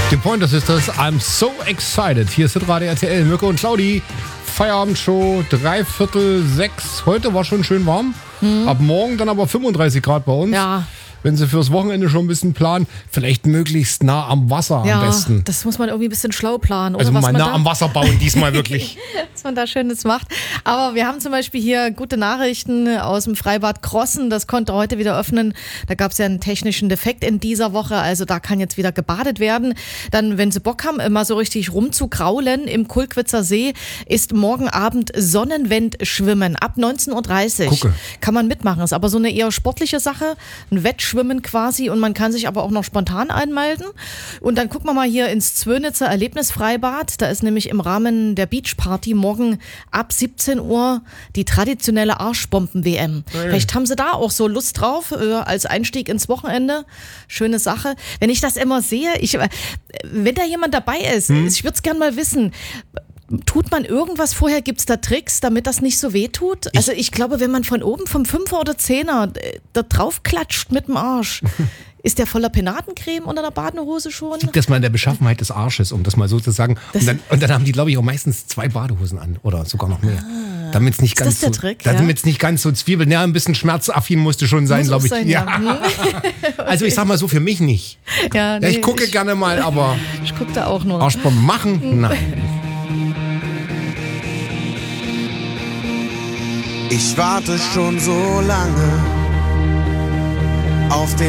Die Pointer Sisters, I'm so excited. Hier ist Radio RTL, Mirko und Claudi. Feierabendshow, 5:45. Heute war schon schön warm. Ab morgen dann aber 35 Grad bei uns. Ja. Wenn Sie fürs Wochenende schon ein bisschen planen, vielleicht möglichst nah am Wasser am besten. Das muss man irgendwie ein bisschen schlau planen. Oder Also was mal man nah am Wasser bauen, diesmal wirklich. was man da Schönes macht. Aber wir haben zum Beispiel hier gute Nachrichten aus dem Freibad Krossen. Das konnte heute wieder öffnen. Da gab es ja einen technischen Defekt in dieser Woche. Also da kann jetzt wieder gebadet werden. Dann, wenn Sie Bock haben, mal so richtig rumzukraulen im Kulkwitzer See, ist morgen Abend Sonnenwendschwimmen ab 19:30 Uhr. Gucke. Kann man mitmachen. Ist aber so eine eher sportliche Sache. Ein Wettschwimmen quasi, und man kann sich aber auch noch spontan einmelden. Und dann gucken wir mal hier ins Zwönitzer Erlebnisfreibad. Da ist nämlich im Rahmen der Beachparty morgen ab 17 Uhr die traditionelle Arschbomben-WM. Vielleicht haben Sie da auch so Lust drauf, als Einstieg ins Wochenende. Schöne Sache. Wenn ich das immer sehe, wenn da jemand dabei ist, ich würde es gerne mal wissen, tut man irgendwas vorher? Gibt es da Tricks, damit das nicht so weh tut? Also ich glaube, wenn man von oben vom 5er oder 10er da drauf klatscht mit dem Arsch, ist der voller Penatencreme unter der Badehose schon? Liegt das mal in der Beschaffenheit des Arsches, um das mal so zu sagen. Und dann haben die, glaube ich, auch meistens 2 Badehosen an oder sogar noch mehr. Damit es nicht ganz der Trick? Damit es nicht ganz so zwiebeln. Ja, ein bisschen schmerzaffin musste schon sein, glaube ich. Ja. Also ich sag mal so, für mich nicht. Ja, Ich gucke gerne mal, aber ich gucke da auch nur. Arschbomben machen? Nein. Ich warte schon so lange auf den